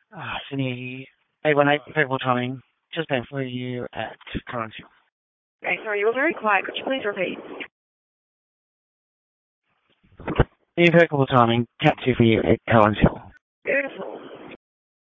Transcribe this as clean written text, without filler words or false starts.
Sydney, 818, impeccable timing. Just been for you at Collins Hill. Okay, sorry, you were very quiet. Could you please repeat? Impeccable timing. Cat 2 for you at Collins Hill.